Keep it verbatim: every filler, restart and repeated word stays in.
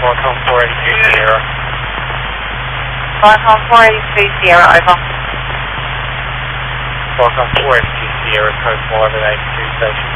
Qualcomm four eighty-two Sierra. Qualcomm four eighty-two Sierra, over. Qualcomm four eighty-two Sierra, code four eleven eight two station.